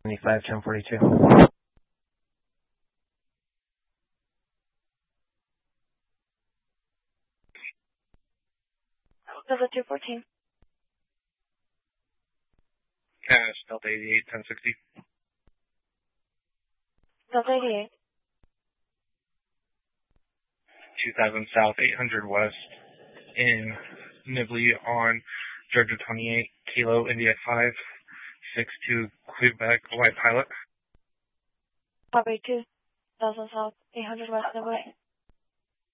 75 1042. Delta 214. Cash, Delta 88 1060. Delta 88. 2000 South, 800 West in Nibley on Georgia 28, Kilo, India 5, 62 Quebec, White Pilot. Copy 2000 South, 800 West, Nibley.